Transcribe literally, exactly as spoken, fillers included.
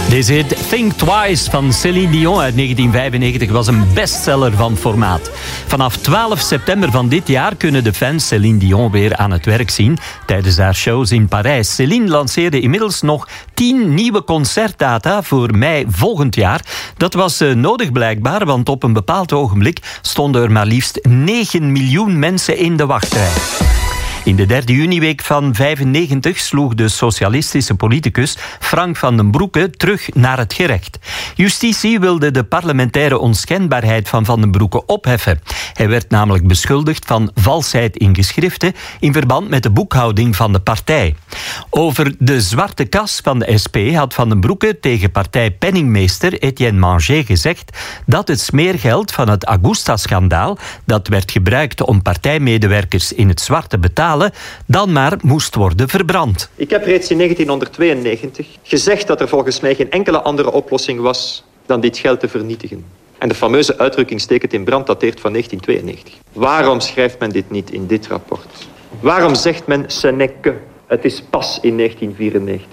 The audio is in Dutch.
Deze hit Think Twice van Céline Dion uit negentien vijfennegentig was een bestseller van formaat. Vanaf twaalf september van dit jaar kunnen de fans Céline Dion weer aan het werk zien tijdens haar shows in Parijs. Céline lanceerde inmiddels nog tien nieuwe concertdata voor mei volgend jaar. Dat was uh, nodig blijkbaar, want op een bepaald ogenblik stonden er maar liefst negen miljoen mensen in de wachtrij. In de derde juniweek van vijfennegentig sloeg de socialistische politicus Frank van den Broeke terug naar het gerecht. Justitie wilde de parlementaire onschendbaarheid van Van den Broeke opheffen. Hij werd namelijk beschuldigd van valsheid in geschriften in verband met de boekhouding van de partij. Over de zwarte kas van de S P had Van den Broeke tegen partijpenningmeester Etienne Manger gezegd dat het smeergeld van het Augusta-schandaal, dat werd gebruikt om partijmedewerkers in het zwart te betalen, dan maar moest worden verbrand. Ik heb reeds in negentienhonderdtweeënnegentig gezegd dat er volgens mij geen enkele andere oplossing was dan dit geld te vernietigen. En de fameuze uitdrukking steek het in brand dateert van negentienhonderdtweeënnegentig. Waarom schrijft men dit niet in dit rapport? Waarom zegt men ce n'est que? Het is pas in negentien vierennegentig.